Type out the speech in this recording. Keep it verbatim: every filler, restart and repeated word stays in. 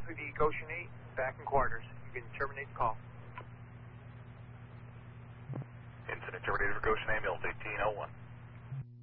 with the Goshen eight, back in quarters. You can terminate the call. Incident terminated for Goshen ambulance eighteen oh one.